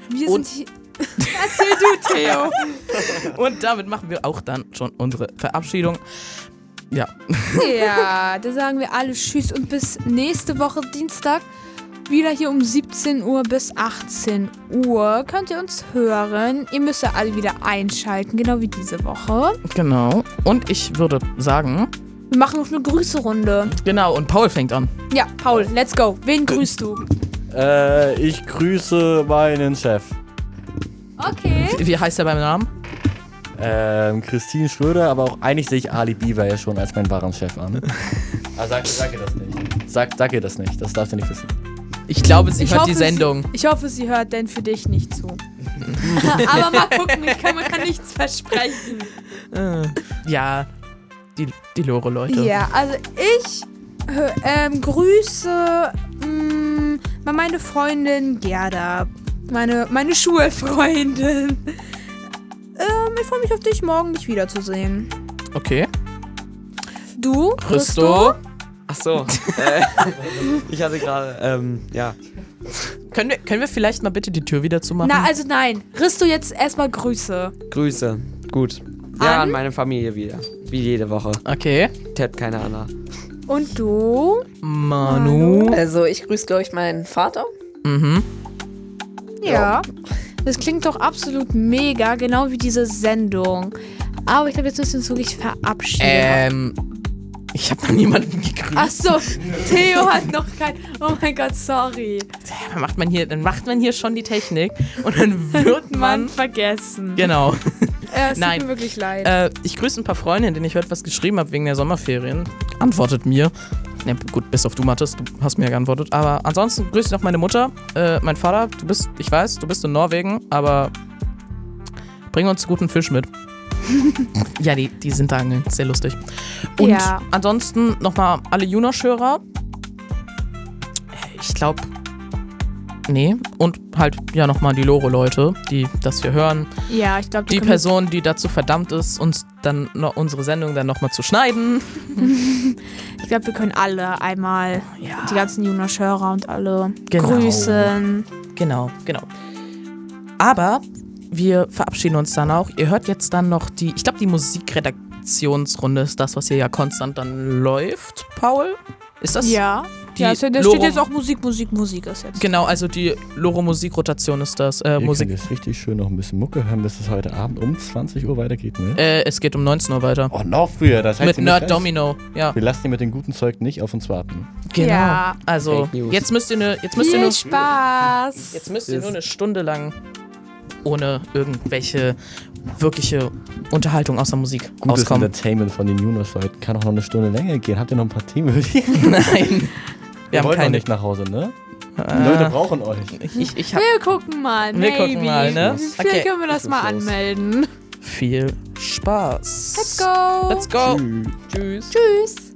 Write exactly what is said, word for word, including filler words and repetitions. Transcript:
Wir Und- sind hier. Erzähl du, Theo. Und damit machen wir auch dann schon unsere Verabschiedung. Ja. Ja, da sagen wir alle Tschüss und bis nächste Woche Dienstag wieder hier um siebzehn Uhr bis achtzehn Uhr. Könnt ihr uns hören. Ihr müsst ja alle wieder einschalten, genau wie diese Woche. Genau. Und ich würde sagen, Wir machen noch eine Grüße-Runde. genau, und Paul fängt an. Ja, Paul, let's go. Wen grüßt du? Äh, ich grüße meinen Chef. Okay. Wie, wie heißt er beim Namen? Ähm, Christine Schröder, aber auch eigentlich sehe ich Ali Bieber ja schon als meinen wahren Chef an. Aber sag, sag ihr das nicht. Sag, sag ihr das nicht, das darfst du nicht wissen. Ich glaube, sie Ich hört hoffe, die Sendung. Sie, ich hoffe, sie hört denn für dich nicht zu. Aber mal gucken, ich kann, man kann nichts versprechen. Äh, ja, die, die Lore-Leute. Ja, also ich hö- ähm, grüße mh, mal meine Freundin Gerda. Meine, meine Schulfreundin. Ähm, ich freue mich auf dich, morgen dich wiederzusehen. Okay. Du, Christo. Ach so. äh, ich hatte gerade, ähm, ja. Können wir, können wir vielleicht mal bitte die Tür wieder zumachen? Na, also nein. Christo, jetzt erstmal Grüße. Grüße. Gut. Ja, An? an meine Familie wieder. Wie jede Woche. Okay. Ted, keine Anna. Und du? Manu. Also ich grüße, glaube ich, meinen Vater. Mhm. Ja. Das klingt doch absolut mega, genau wie diese Sendung. Aber ich glaube, jetzt müssen wir uns wirklich verabschieden. Ähm, ich habe noch niemanden gegrüßt. Ach so, Theo hat noch kein... Oh mein Gott, sorry. Dann macht man hier, dann macht man hier schon die Technik und dann wird Man man... vergessen. Genau. Äh, es Nein. tut mir wirklich leid. Äh, ich grüße ein paar Freundinnen, denen ich heute was geschrieben habe wegen der Sommerferien. Antwortet mir. Ja, gut, bis auf du, Mathis, du hast mir ja geantwortet. Aber ansonsten grüße ich noch meine Mutter, äh, mein Vater. Du bist, ich weiß, du bist in Norwegen, aber bring uns guten Fisch mit. Ja, die, die sind da angeln. Sehr lustig. Und Ja. ansonsten nochmal alle Junosch-Hörer. Ich glaube, nee. Und halt, ja, nochmal die Lore-Leute, die das wir hören. ja, ich glaube, Die Person, die dazu verdammt ist, uns dann noch unsere Sendung dann nochmal zu schneiden. Ich glaube, wir können alle einmal Ja. die ganzen Junosch-Hörer und alle Genau. grüßen. Genau, genau. Aber wir verabschieden uns dann auch. Ihr hört jetzt dann noch die, ich glaube, die Musikredaktionsrunde ist das, was hier ja konstant dann läuft, Paul. Ist das? Ja. Die Ja, es- da steht Loro- jetzt auch Musik, Musik, Musik ist jetzt. Genau, also die Loro-Musikrotation ist das. Äh, Ihr Musik. könnt jetzt richtig schön noch ein bisschen Mucke hören, bis es heute Abend um zwanzig Uhr weitergeht, ne? Äh, es geht um neunzehn Uhr weiter. Oh, noch früher, das heißt... Mit ihr müsst Nerd gleich- Domino, ja. Wir lassen die mit dem guten Zeug nicht auf uns warten. Genau. Ja. Also, Fake News. jetzt müsst ihr eine, jetzt müsst ihr Viel nur, Spaß. jetzt müsst ihr nur eine Stunde lang ohne irgendwelche wirkliche Unterhaltung außer Musik Gutes auskommen. Entertainment von den Junos-Leuten kann auch noch eine Stunde länger gehen. Habt ihr noch ein paar Themen? Wir Nein. Wir haben wollen noch keine. nicht nach Hause, ne? Die Äh, Leute brauchen euch. ich, ich hab Wir gucken mal, Wir maybe. gucken mal, ne? Wie viel Okay. können wir das Ich mal muss los. anmelden? viel Spaß. Let's go. Let's go. Tschüss. Tschüss. Tschüss.